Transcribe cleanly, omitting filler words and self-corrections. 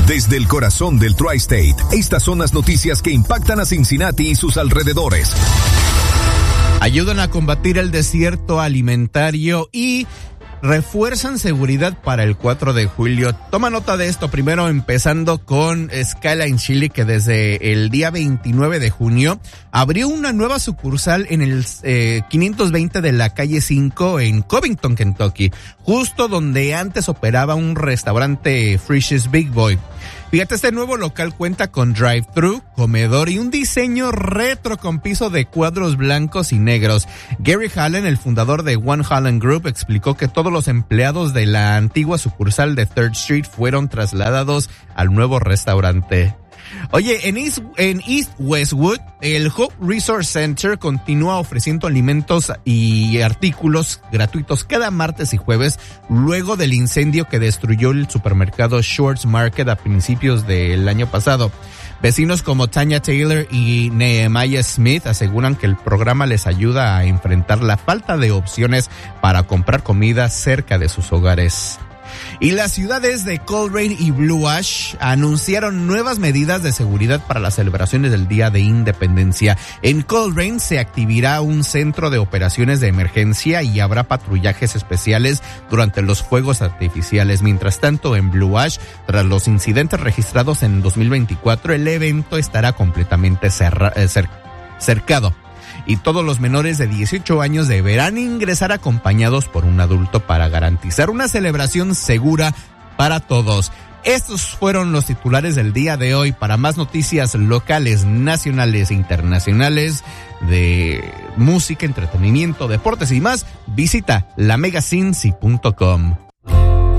Desde el corazón del Tri-State, estas son las noticias que impactan a Cincinnati y sus alrededores. Ayudan a combatir el desierto alimentario y refuerzan seguridad para el 4 de julio. Toma nota de esto, primero empezando con Skyline Chili, que desde el día 29 de junio abrió una nueva sucursal en el 520 de la calle 5 en Covington, Kentucky, justo donde antes operaba un restaurante Frisch's Big Boy. Fíjate, este nuevo local cuenta con drive-thru, comedor y un diseño retro con piso de cuadros blancos y negros. Gary Hallen, el fundador de One Hallen Group, explicó que todos los empleados de la antigua sucursal de 3rd Street fueron trasladados al nuevo restaurante. Oye, en East Westwood, el Hope Resource Center continúa ofreciendo alimentos y artículos gratuitos cada martes y jueves, luego del incendio que destruyó el supermercado Shorts Market a principios del año pasado. Vecinos como Tanya Taylor y Nehemiah Smith aseguran que el programa les ayuda a enfrentar la falta de opciones para comprar comida cerca de sus hogares. Y las ciudades de Coleraine y Blue Ash anunciaron nuevas medidas de seguridad para las celebraciones del Día de Independencia. En Coleraine se activará un centro de operaciones de emergencia y habrá patrullajes especiales durante los fuegos artificiales. Mientras tanto, en Blue Ash, tras los incidentes registrados en 2024, el evento estará completamente cercado. Y todos los menores de 18 años deberán ingresar acompañados por un adulto para garantizar una celebración segura para todos. Estos fueron los titulares del día de hoy. Para más noticias locales, nacionales e internacionales de música, entretenimiento, deportes y más, visita lamegacincy.com.